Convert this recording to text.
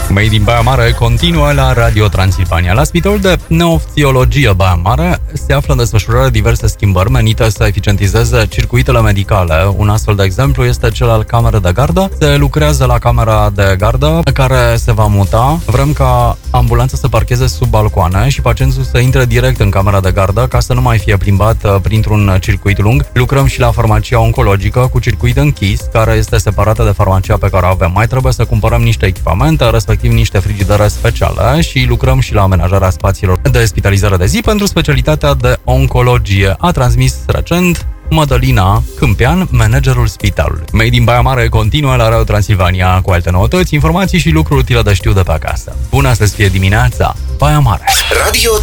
Made in Baia Mare continuă la Radio Transilvania. La Spitalul de Neoftiologie Baia Mare se află în desfășurare diverse schimbări menite să eficientizeze circuitele medicale. Un astfel de exemplu este cel al camerei de gardă. Se lucrează la camera de gardă care se va muta. Vrem ca ambulanța să parcheze sub balcoane și pacientul să intre direct în camera de gardă ca să nu mai fie plimbat printr-un circuit lung. Lucrăm și la farmacia oncologică cu circuit închis, care este separată de farmacia pe care o avem. Mai trebuie să cumpărăm niște echipamente, respectiv niște frigidere speciale, și lucrăm și la amenajarea spațiilor de spitalizare de zi pentru specialitatea de oncologie. A transmis recent Mădălina Câmpean, managerul spitalului. Made in Baia Mare continuă la Radio Transilvania cu alte noutăți, informații și lucruri utile de știu de pe acasă. Bună să fie dimineața, Baia Mare! Radio